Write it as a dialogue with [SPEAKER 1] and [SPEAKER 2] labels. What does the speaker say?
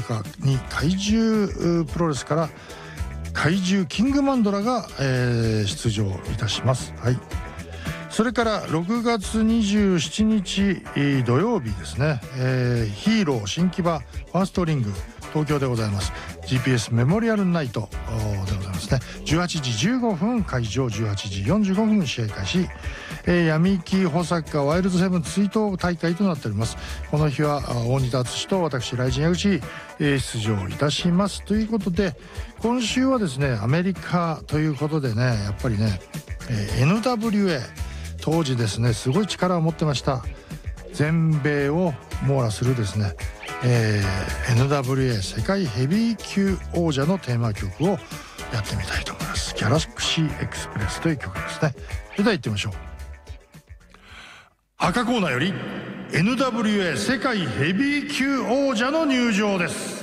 [SPEAKER 1] 中に怪獣プロレスから怪獣キングマンドラが、出場いたします。はい。それから6月27日土曜日ですね、ヒーロー新木場ファーストリング東京でございます。 GPS メモリアルナイトでございますね。18時15分会場、18時45分試合開始。闇木穂坂ワイルドセブン追悼大会となっております。この日は大仁田敦と私雷神矢口、出場いたしますということで、今週はですねアメリカということでね、やっぱりね、NWA当時ですねすごい力を持ってました。全米を網羅するですね、NWA 世界ヘビー級王者のテーマ曲をやってみたいと思います。ギャラクシーエクスプレスという曲ですね。それでは行ってみましょう。赤コーナーより NWA 世界ヘビー級王者の入場です。